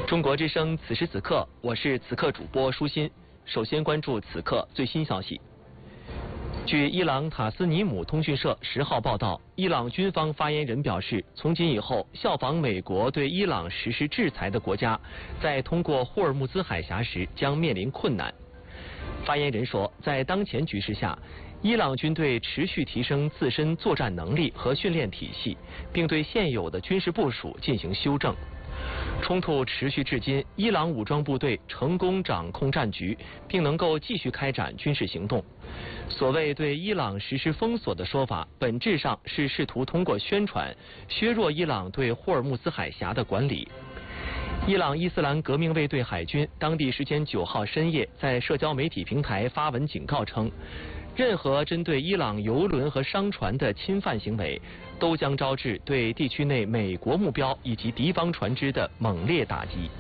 中国之声此时此刻，我是此刻主播舒心。首先关注此刻最新消息。据伊朗塔斯尼姆通讯社10号报道，伊朗军方发言人表示，从今以后，效仿美国对伊朗实施制裁的国家，在通过霍尔木兹海峡时将面临困难。发言人说，在当前局势下，伊朗军队持续提升自身作战能力和训练体系，并对现有的军事部署进行修正。冲突持续至今，伊朗武装部队成功掌控战局，并能够继续开展军事行动。所谓对伊朗实施封锁的说法，本质上是试图通过宣传削弱伊朗对霍尔木兹海峡的管理。伊朗伊斯兰革命卫队海军当地时间9号深夜在社交媒体平台发文警告称，任何针对伊朗油轮和商船的侵犯行为，都将招致对地区内美国目标以及敌方船只的猛烈打击。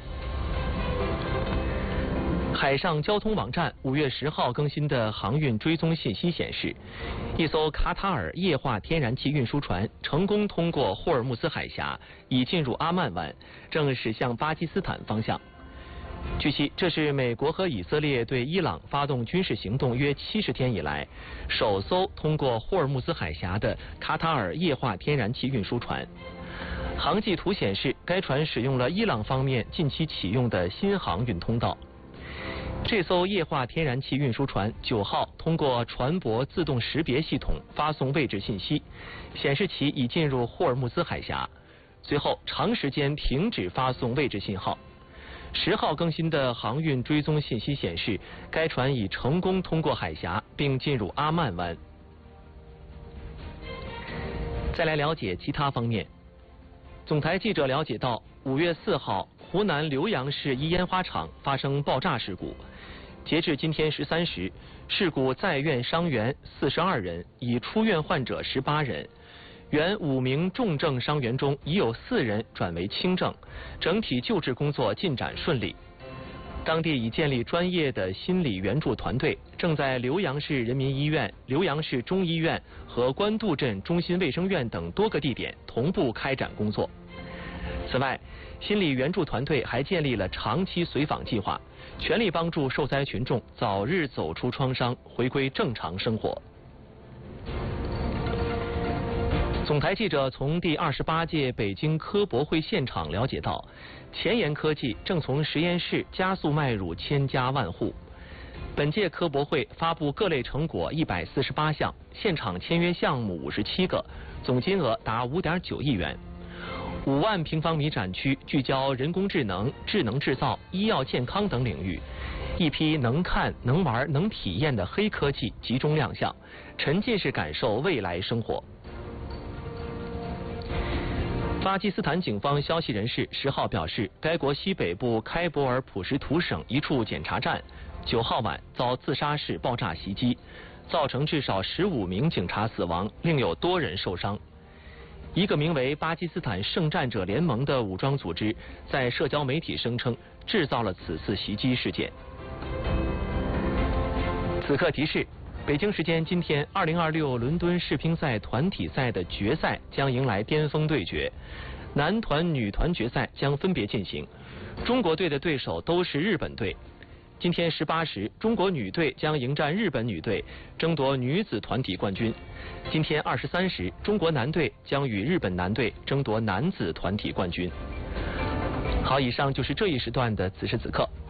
海上交通网站5月10号更新的航运追踪信息显示，一艘卡塔尔液化天然气运输船成功通过霍尔木兹海峡，已进入阿曼湾，正驶向巴基斯坦方向。据悉，这是美国和以色列对伊朗发动军事行动约70天以来，首艘通过霍尔木兹海峡的卡塔尔液化天然气运输船。航迹图显示，该船使用了伊朗方面近期启用的新航运通道。这艘液化天然气运输船9号通过船舶自动识别系统发送位置信息，显示其已进入霍尔木兹海峡，随后长时间停止发送位置信号。10号更新的航运追踪信息显示，该船已成功通过海峡并进入阿曼湾。再来了解其他方面。总台记者了解到，5月4号，湖南浏阳市一烟花厂发生爆炸事故。截至今天13时，事故在院伤员42人，已出院患者18人。原5名重症伤员中已有4人转为轻症，整体救治工作进展顺利。当地已建立专业的心理援助团队，正在浏阳市人民医院、浏阳市中医院和官渡镇中心卫生院等多个地点同步开展工作。此外，心理援助团队还建立了长期随访计划，全力帮助受灾群众早日走出创伤，回归正常生活。总台记者从第28届北京科博会现场了解到，前沿科技正从实验室加速迈入千家万户。本届科博会发布各类成果148项，现场签约项目57个，总金额达5.9亿元。5万平方米展区聚焦人工智能、智能制造、医药健康等领域，一批能看、能玩、能体验的黑科技集中亮相，沉浸式感受未来生活。巴基斯坦警方消息人士10号表示，该国西北部开伯尔普什图省一处检查站9号晚遭自杀式爆炸袭击，造成至少15名警察死亡，另有多人受伤。一个名为巴基斯坦圣战者联盟的武装组织在社交媒体声称制造了此次袭击事件。此刻提示，北京时间今天2026伦敦世乒赛团体赛的决赛将迎来巅峰对决，男团、女团决赛将分别进行。中国队的对手都是日本队。今天18时，中国女队将迎战日本女队，争夺女子团体冠军。今天23时，中国男队将与日本男队争夺男子团体冠军。好，以上就是这一时段的此时此刻。